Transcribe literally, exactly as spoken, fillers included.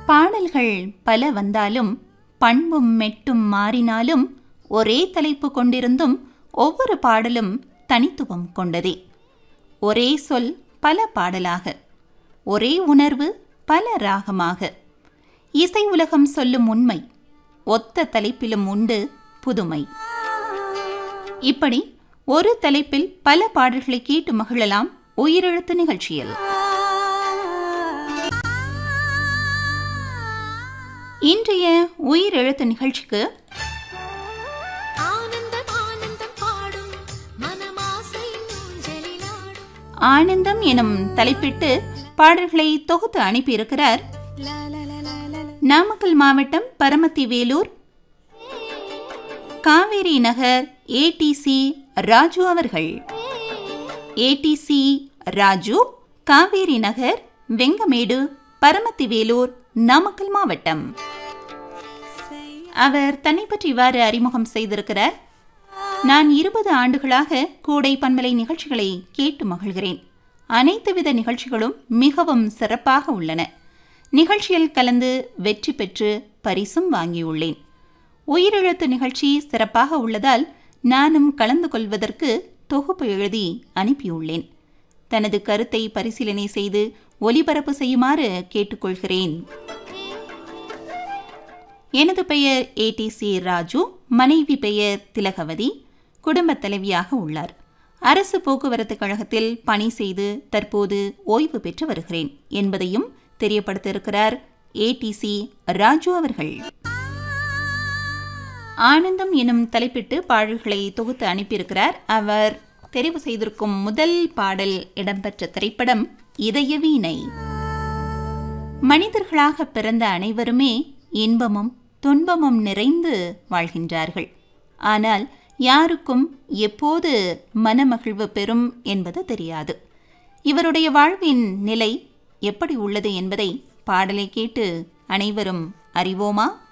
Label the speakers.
Speaker 1: பாடல்கள் பல வந்தாலும் பண்பும் மெட்டும் மாறினாலும் ஒரே தலைப்பு கொண்டிருந்தும் ஒவ்வொரு பாடலும் தனித்துவம் கொண்டதே. ஒரே சொல் பல பாடலாக, ஒரே உணர்வு பல ராகமாக. இசை உலகம் சொல்லும் உண்மை, ஒத்த தலைப்பிலும் உண்டு புதுமை. இப்படி ஒரு தலைப்பில் பல பாடல்களை கேட்டு மகிழலாம் உயிரெழுத்து நிகழ்ச்சியில். இன்றைய உயிரெழுத்து நிகழ்ச்சிக்கு ஆனந்தம் எனும் தலைப்பிட்டு பாடல்களை தொகுத்து அனுப்பியிருக்கிறார் நாமக்கல் மாவட்டம் பரமத்தி வேலூர் காவேரி நகர் ஏடிசி ராஜு அவர்கள். ஏடிசி ராஜு, காவேரி நகர், வெங்கமேடு, பரமத்தி வேலூர், நாமக்கல் மாவட்டம். அவர் தன்னை பற்றி இவ்வாறு அறிமுகம் செய்திருக்கிறார். நான் இருபது ஆண்டுகளாக கூடை பண்பலை நிகழ்ச்சிகளை கேட்டு மகிழ்கிறேன். அனைத்து வித நிகழ்ச்சிகளும் மிகவும் சிறப்பாக உள்ளன. நிகழ்ச்சியில் கலந்து வெற்றி பெற்று பரிசும் வாங்கியுள்ளேன். உயிரெழுத்து நிகழ்ச்சி சிறப்பாக உள்ளதால் நானும் கலந்து கொள்வதற்கு தொகுப்பு எழுதி அனுப்பியுள்ளேன். தனது கருத்தை பரிசீலனை செய்து ஒலிபரப்பு செய்யுமாறு கேட்டுக்கொள்கிறேன். எனது பெயர் ஏடிசி ராஜு, மனைவி பெயர் திலகவதி. குடும்பத் தலைவியாக உள்ளார். அரசு போக்குவரத்து கழகத்தில் பணி செய்து தற்போது ஓய்வு பெற்று வருகிறேன் என்பதையும் தெரியப்படுத்தியிருக்கிறார் ஏடிசி ராஜு அவர்கள். ஆனந்தம் எனும் தலைப்பிட்டு பாடல்களை தொகுத்து அனுப்பியிருக்கிறார். அவர் தெரிவு செய்திருக்கும் முதல் பாடல் இடம்பெற்ற திரைப்படம் இதய வீணை. மனிதர்களாக பிறந்த அனைவருமே இன்பமும் துன்பமும் நிறைந்து வாழ்கின்றார்கள். ஆனால் யாருக்கும் எப்போது மனமகிழ்வு பெறும் என்பது தெரியாது. இவருடைய வாழ்வின் நிலை எப்படி உள்ளது என்பதை பாடலை கேட்டு அனைவரும் அறிவோமா?